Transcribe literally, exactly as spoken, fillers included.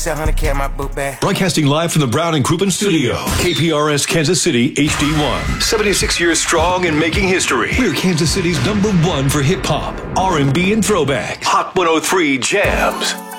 seven hundred K in my book bag. Broadcasting live from the Brown and Crouppen studio. K P R S Kansas City H D one. seventy-six years strong and making history. We're Kansas City's number one for hip hop, R and B, and throwback. Hot one oh three Jams.